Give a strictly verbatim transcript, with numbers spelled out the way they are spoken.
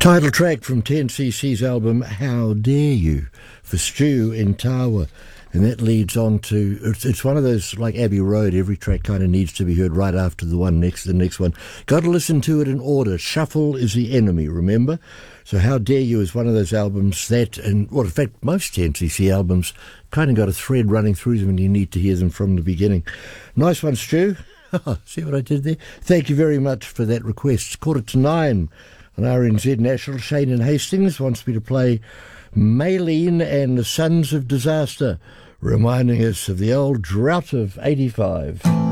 Title track from ten C C's album How Dare You for Stu in Tawa. And that leads on to, it's, it's one of those, like Abbey Road, every track kind of needs to be heard right after the one next to the next one. Got to listen to it in order. Shuffle is the enemy, remember? So How Dare You is one of those albums that, and well, in fact, most ten C C albums kind of got a thread running through them and you need to hear them from the beginning. Nice one, Stu. See what I did there? Thank you very much for that request. It's quarter to nine on R N Z National. Shane in Hastings wants me to play Maylene and the Sons of Disaster, reminding us of the old drought of eighty-five.